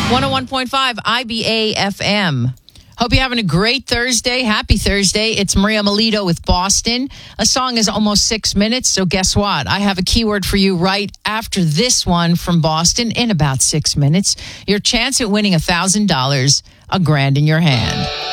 101.5 IBA FM. Hope you're having a great Thursday. Happy Thursday. It's Maria Melito with Boston. A song is almost 6 minutes, so guess what? I have a keyword for you right after this one from Boston in about 6 minutes. Your chance at winning $1,000, $1,000 in your hand.